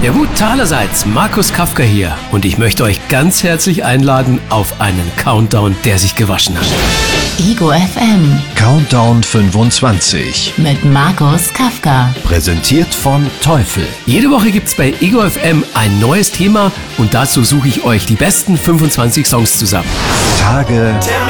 Ja gut, allerseits, Markus Kafka hier und ich möchte euch ganz herzlich einladen auf einen Countdown, der sich gewaschen hat. Ego FM Countdown 25. mit Markus Kafka. Präsentiert von Teufel. Jede Woche gibt's bei Ego FM ein neues Thema und dazu suche ich euch die besten 25 Songs zusammen. Tage